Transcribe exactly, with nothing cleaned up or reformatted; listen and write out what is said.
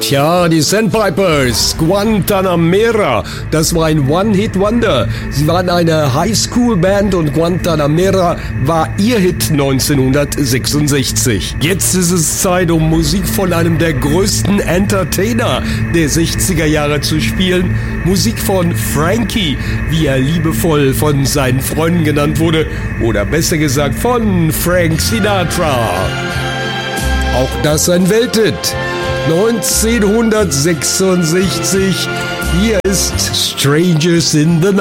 Tja, die Sandpipers, Guantanamera, das war ein One-Hit-Wonder. Sie waren eine Highschool-Band und Guantanamera war ihr Hit neunzehnhundertsechsundsechzig. Jetzt ist es Zeit, um Musik von einem der größten Entertainer der sechziger Jahre zu spielen. Musik von Frankie, wie er liebevoll von seinen Freunden genannt wurde, oder besser gesagt von Frank Sinatra. Auch das ein Welthit. neunzehnhundertsechsundsechzig. Hier ist Strangers in the Night.